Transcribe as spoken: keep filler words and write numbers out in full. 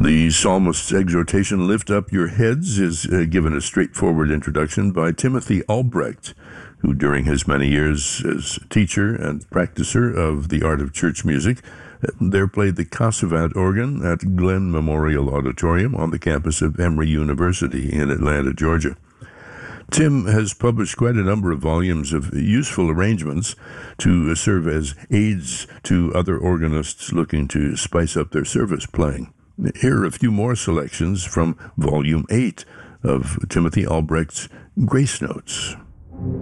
The psalmist's exhortation, "Lift up your heads," is uh, given a straightforward introduction by Timothy Albrecht, who during his many years as teacher and practicer of the art of church music, there played the Cassavant organ at Glenn Memorial Auditorium on the campus of Emory University in Atlanta, Georgia. Tim has published quite a number of volumes of useful arrangements to serve as aids to other organists looking to spice up their service playing. Here are a few more selections from Volume eight of Timothy Albrecht's Grace Notes.